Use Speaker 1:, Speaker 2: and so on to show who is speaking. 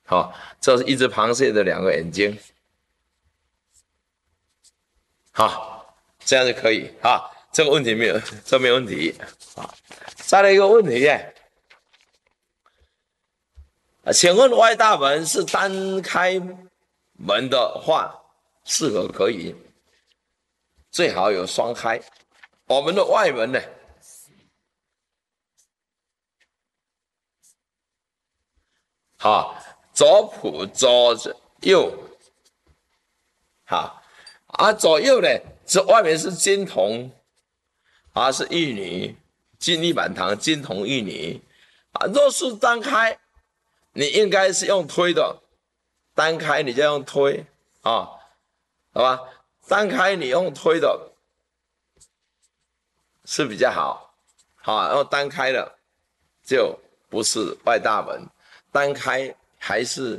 Speaker 1: 好，这是一只螃蟹的2个眼睛。好，这样就可以啊。这个问题没有，这没有问题啊。再来一个问题耶，请问外大门是单开门的话，是否可以？最好有双开。我们的外门呢？好，左仆左右，好左右呢是外面是金铜是玉女，金玉满堂，金铜玉女若是单开，你应该是用推的，单开你就用推好吧？单开你用推的是比较好，用单开的就不是外大门，单开还是